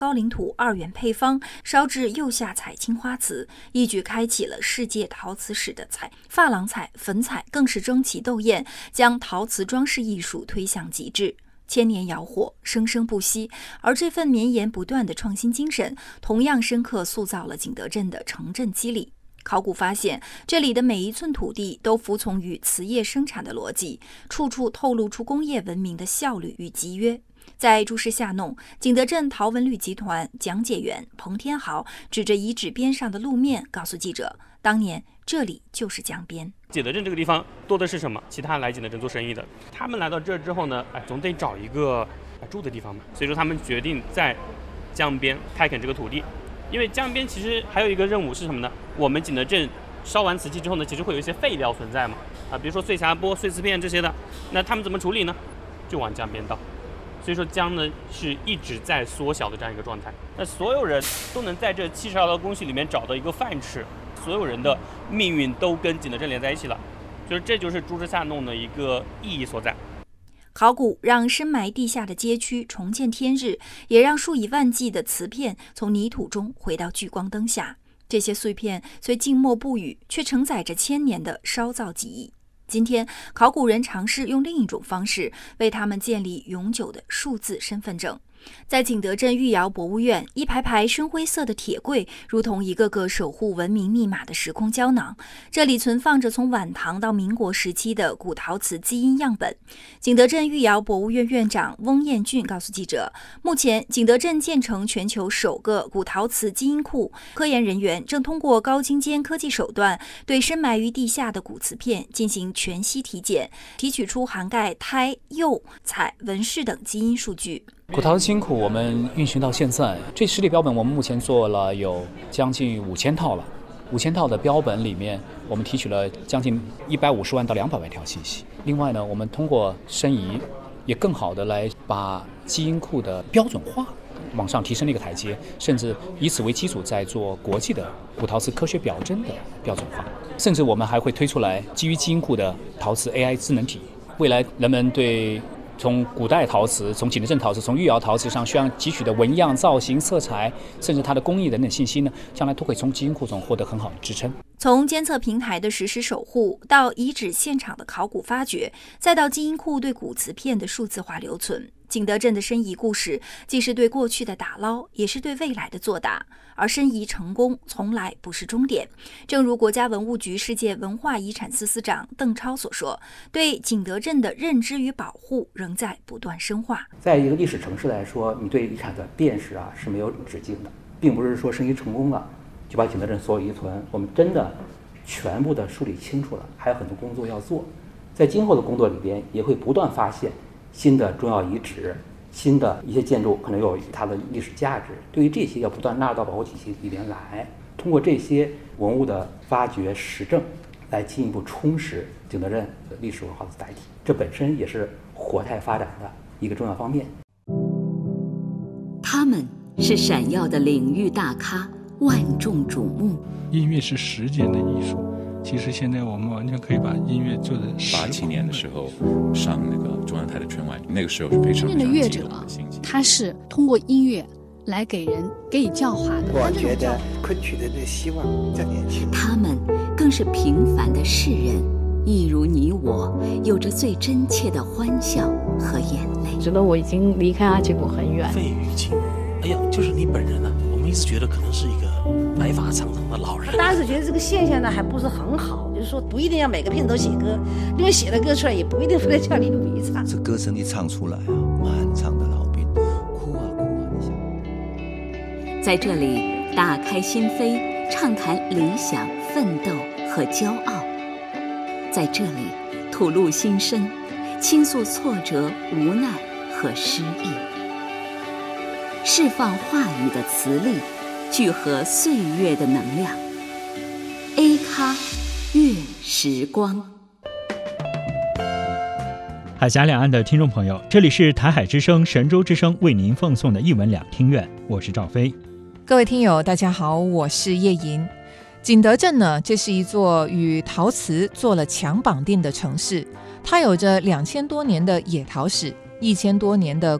高岭土2元配方烧制釉下彩青花瓷，一举开启了世界陶瓷史的珐琅彩、粉彩更是争奇斗艳，将陶瓷装饰艺术推向极致。千年窑火，生生不息，而这份绵延不断的创新精神，同样深刻塑造了景德镇的城镇肌理。考古发现，这里的每一寸土地都服从于瓷业生产的逻辑，处处透露出工业文明的效率与集约。在诸事下弄，景德镇陶文旅集团讲解员彭天豪指着遗址边上的路面告诉记者，当年这里就是江边。 景德镇这个地方多的是什么？其他来景德镇做生意的，他们来到这儿之后呢，总得找一个住的地方嘛，所以说他们决定在江边开垦这个土地。因为江边其实还有一个任务是什么呢？我们景德镇烧完瓷器之后呢，其实会有一些废料存在嘛，比如说碎匣钵、碎瓷片这些的，那他们怎么处理呢？就往江边倒。所以说江呢是一直在缩小的这样一个状态，那所有人都能在这72道工序里面找到一个饭吃，所有人的命运都跟景德镇连在一起了，就是这就是诸事下弄的一个意义所在。 考古让深埋地下的街区重见天日，也让数以万计的瓷片从泥土中回到聚光灯下。这些碎片虽静默不语，却承载着千年的烧造记忆。今天，考古人尝试用另一种方式为他们建立永久的数字身份证。在景德镇御窑博物院，一排排深灰色的铁柜如同一个个守护文明密码的时空胶囊，这里存放着从晚唐到民国时期的古陶瓷基因样本。景德镇御窑博物院院长翁彦俊告诉记者，目前景德镇建成全球首个古陶瓷基因库，科研人员正通过高精尖科技手段对深埋于地下的古瓷片进行全息体检，提取出涵盖胎、釉、彩、纹饰等基因数据。 古陶基因库我们运行到现在，这实体标本我们目前做了有将近5000套了。5000套的标本里面，我们提取了将近150万到200万条信息。另外呢，我们通过申遗，也更好的来把基因库的标准化往上提升了一个台阶，甚至以此为基础，在做国际的古陶瓷科学表征的标准化。甚至我们还会推出来基于基因库的陶瓷 AI 智能体。未来人们对从古代陶瓷、从景德镇陶瓷、从御窑陶瓷上需要汲取的纹样、造型、色彩，甚至它的工艺等等信息呢，将来都会从基因库中获得很好的支撑。 从监测平台的实时守护，到遗址现场的考古发掘，再到基因库对古瓷片的数字化留存，景德镇的申遗故事既是对过去的打捞，也是对未来的作答。而申遗成功从来不是终点，正如国家文物局世界文化遗产司司长邓超所说，对景德镇的认知与保护仍在不断深化。 在一个历史城市来说，你对遗产的辨识是没有止境的，并不是说申遗成功了就把景德镇所有遗存我们真的全部的梳理清楚了，还有很多工作要做。在今后的工作里边，也会不断发现新的重要遗址，新的一些建筑可能有它的历史价值，对于这些要不断纳入到保护体系里边来，通过这些文物的发掘实证，来进一步充实景德镇的历史文化的载体，这本身也是活态发展的一个重要方面。 他们是闪耀的领域大咖，万众瞩目。 音乐是时间的艺术，其实现在我们完全可以把音乐做的 87年的时候上那个中央台的春晚，那个时候是非常真正的乐者，他是通过音乐来给予教化的。 我觉得昆曲的这希望在年轻。 他们更是平凡的世人，一如你我，有着最真切的欢笑和眼泪。 觉得我已经离开阿吉谷很远。 费玉清，哎呀，就是你本人啊！我们一直觉得可能是一个白发苍苍的老人。 当时觉得这个现象呢还不是很好，就是说不一定要每个片都写歌，因为写的歌出来也不一定非得叫李鲁一唱。 这歌声一唱出来漫长的老兵哭啊哭啊，你想。 在这里打开心扉，畅谈理想、奋斗和骄傲。在这里吐露心声，倾诉挫折、无奈和失意，释放话语的磁力，聚合岁月的能量。A 咖乐时光。 海峡两岸的听众朋友，这里是台海之声、神州之声为您奉送的一文两听院，我是赵飞。 各位听友大家好，我是叶莹。景德镇呢，这是一座与陶瓷做了强绑定的城市，它有着2000多年的野陶史，1000多年的